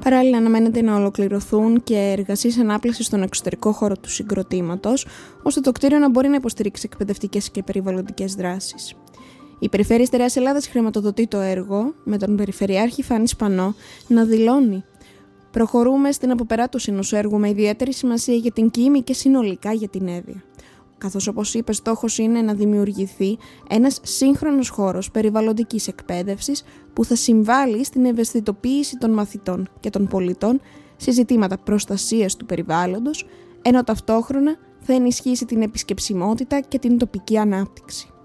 Παράλληλα, αναμένεται να ολοκληρωθούν και εργασίες ανάπλασης στον εξωτερικό χώρο του συγκροτήματος, ώστε το κτίριο να μπορεί να υποστηρίξει εκπαιδευτικές και περιβαλλοντικές δράσεις. Η Περιφέρεια Στερεάς Ελλάδας χρηματοδοτεί το έργο, με τον Περιφερειάρχη Φάνη Σπανό να δηλώνει: «Προχωρούμε στην αποπεράτωση ενός έργου με ιδιαίτερη σημασία για την Κοίμη και συνολικά για την Εύβοια». Καθώς, όπως είπε, στόχος είναι να δημιουργηθεί ένας σύγχρονος χώρος περιβαλλοντικής εκπαίδευσης που θα συμβάλλει στην ευαισθητοποίηση των μαθητών και των πολιτών σε ζητήματα προστασίας του περιβάλλοντος, ενώ ταυτόχρονα θα ενισχύσει την επισκεψιμότητα και την τοπική ανάπτυξη.